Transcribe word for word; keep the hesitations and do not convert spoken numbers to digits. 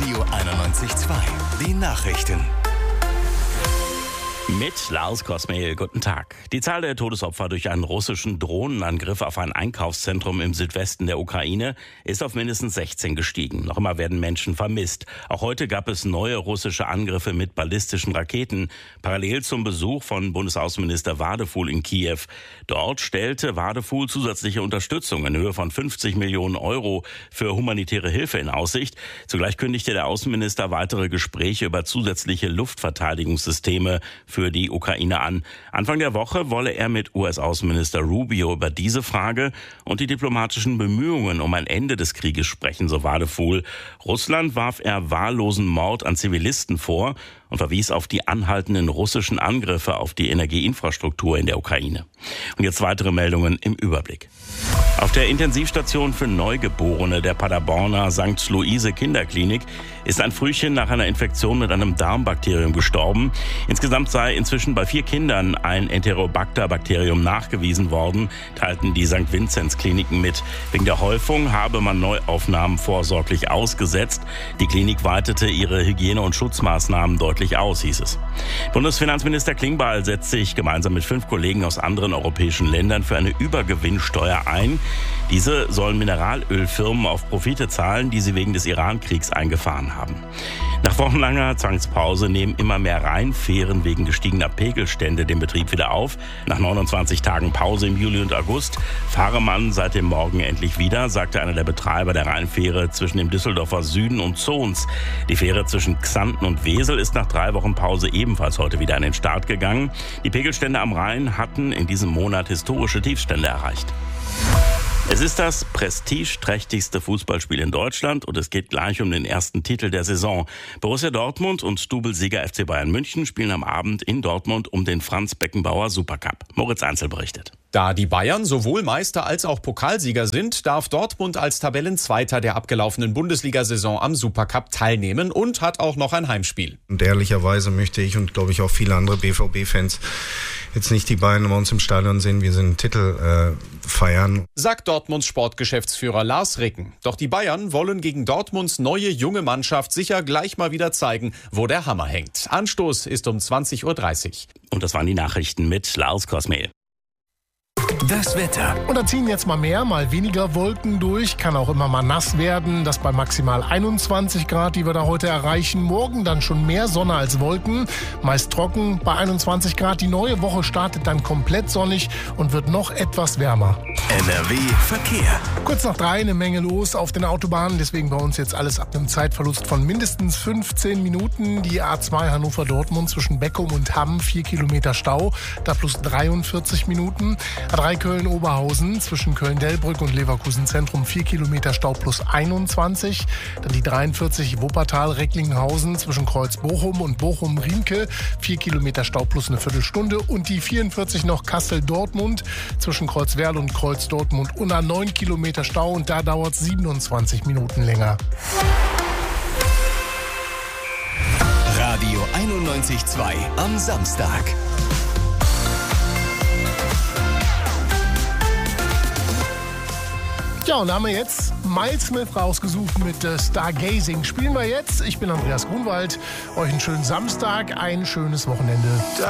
Radio einundneunzig Komma zwei. Die Nachrichten. Mit Lars Kosmehl, guten Tag. Die Zahl der Todesopfer durch einen russischen Drohnenangriff auf ein Einkaufszentrum im Südwesten der Ukraine ist auf mindestens sechzehn gestiegen. Noch immer werden Menschen vermisst. Auch heute gab es neue russische Angriffe mit ballistischen Raketen, parallel zum Besuch von Bundesaußenminister Wadefuhl in Kiew. Dort stellte Wadefuhl zusätzliche Unterstützung in Höhe von fünfzig Millionen Euro für humanitäre Hilfe in Aussicht. Zugleich kündigte der Außenminister weitere Gespräche über zusätzliche Luftverteidigungssysteme für die Ukraine an. Anfang der Woche wolle er mit U S-Außenminister Rubio über diese Frage und die diplomatischen Bemühungen um ein Ende des Krieges sprechen, so Wadefuhl. Russland warf er wahllosen Mord an Zivilisten vor und verwies auf die anhaltenden russischen Angriffe auf die Energieinfrastruktur in der Ukraine. Und jetzt weitere Meldungen im Überblick. Auf der Intensivstation für Neugeborene der Paderborner Sankt Luise Kinderklinik ist ein Frühchen nach einer Infektion mit einem Darmbakterium gestorben. Insgesamt sei inzwischen bei vier Kindern ein Enterobacter-Bakterium nachgewiesen worden, teilten die Sankt Vinzenz Kliniken mit. Wegen der Häufung habe man Neuaufnahmen vorsorglich ausgesetzt. Die Klinik weitete ihre Hygiene- und Schutzmaßnahmen deutlich aus, hieß es. Bundesfinanzminister Klingbeil setzt sich gemeinsam mit fünf Kollegen aus anderen europäischen Ländern für eine Übergewinnsteuer ein. Diese sollen Mineralölfirmen auf Profite zahlen, die sie wegen des Iran-Kriegs eingefahren haben. Nach wochenlanger Zwangspause nehmen immer mehr Rheinfähren wegen gestiegener Pegelstände den Betrieb wieder auf. Nach neunundzwanzig Tagen Pause im Juli und August fahre man seit dem Morgen endlich wieder, sagte einer der Betreiber der Rheinfähre zwischen dem Düsseldorfer Süden und Zons. Die Fähre zwischen Xanten und Wesel ist nach drei Wochen Pause ebenfalls heute wieder an den Start gegangen. Die Pegelstände am Rhein hatten in diesem Monat historische Tiefstände erreicht. Es ist das prestigeträchtigste Fußballspiel in Deutschland und es geht gleich um den ersten Titel der Saison. Borussia Dortmund und Doublesieger F C Bayern München spielen am Abend in Dortmund um den Franz-Beckenbauer Supercup. Moritz Einzel berichtet. Da die Bayern sowohl Meister als auch Pokalsieger sind, darf Dortmund als Tabellenzweiter der abgelaufenen Bundesliga-Saison am Supercup teilnehmen und hat auch noch ein Heimspiel. Und ehrlicherweise möchte ich und glaube ich auch viele andere B V B-Fans jetzt nicht die Bayern bei uns im Stadion sehen, wie sie einen Titel äh, feiern. Sagt Dortmunds Sportgeschäftsführer Lars Ricken. Doch die Bayern wollen gegen Dortmunds neue junge Mannschaft sicher gleich mal wieder zeigen, wo der Hammer hängt. Anstoß ist um zwanzig Uhr dreißig. Und das waren die Nachrichten mit Lars Kosmehl. Das Wetter. Und da ziehen jetzt mal mehr, mal weniger Wolken durch. Kann auch immer mal nass werden. Das bei maximal einundzwanzig Grad, die wir da heute erreichen. Morgen dann schon mehr Sonne als Wolken. Meist trocken bei einundzwanzig Grad. Die neue Woche startet dann komplett sonnig und wird noch etwas wärmer. N R W Verkehr. Kurz nach drei eine Menge los auf den Autobahnen. Deswegen bei uns jetzt alles ab einem Zeitverlust von mindestens fünfzehn Minuten. Die A zwei Hannover-Dortmund zwischen Beckum und Hamm. vier Kilometer Stau. Da plus dreiundvierzig Minuten. A drei Köln-Oberhausen zwischen Köln-Delbrück und Leverkusen-Zentrum vier Kilometer Stau plus einundzwanzig. Dann die dreiundvierzig Wuppertal-Recklinghausen zwischen Kreuz-Bochum und Bochum-Riemke vier Kilometer Stau plus eine Viertelstunde. Und die vierundvierzig noch Kassel-Dortmund zwischen Kreuzwerl und Kreuz-Dortmund-Unna neun Kilometer Stau und da dauert es siebenundzwanzig Minuten länger. Radio einundneunzig Komma zwei am Samstag. Ja, und da haben wir jetzt Miles Smith rausgesucht mit äh, Stargazing. Spielen wir jetzt. Ich bin Andreas Grunwald. Euch einen schönen Samstag, ein schönes Wochenende.